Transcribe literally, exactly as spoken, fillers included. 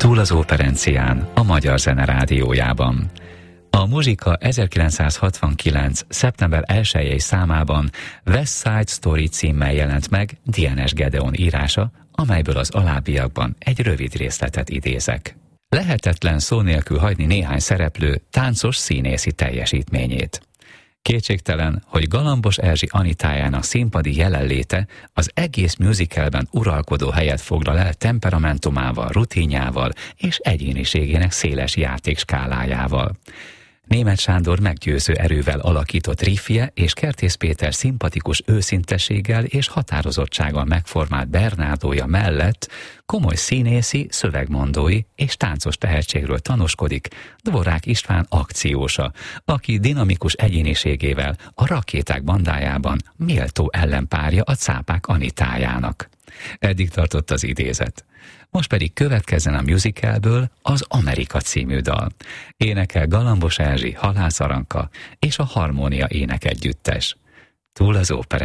Túl az operencián, a Magyar Zene Rádiójában. A muzsika ezerkilencszázhatvankilenc. szeptember elsejei számában West Side Story címmel jelent meg Dienes Gedeon írása, amelyből az alábbiakban egy rövid részletet idézek. Lehetetlen szó nélkül hagyni néhány szereplő táncos színészi teljesítményét. Kétségtelen, hogy Galambos Erzsi Anitájának színpadi jelenléte az egész musicalben uralkodó helyet foglal el temperamentumával, rutinjával és egyéniségének széles játékskálájával. Németh Sándor meggyőző erővel alakított riffje és Kertész Péter szimpatikus őszintességgel és határozottsággal megformált Bernádója mellett komoly színészi, szövegmondói és táncos tehetségről tanúskodik Dvorák István akciósa, aki dinamikus egyéniségével a Rakéták bandájában méltó ellenpárja a Cápák Anitájának. Eddig tartott az idézet. Most pedig következzen a musicalből az Amerika című dal. Énekel Galambos Erzsi, Halász Aranka és a Harmónia énekegyüttes. Túl az ópera.